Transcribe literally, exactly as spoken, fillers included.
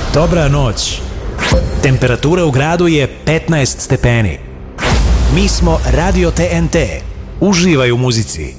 Dobra noć. Temperatura u gradu je petnaest stepeni. Mi smo Radio T N T. Uživaj u muzici.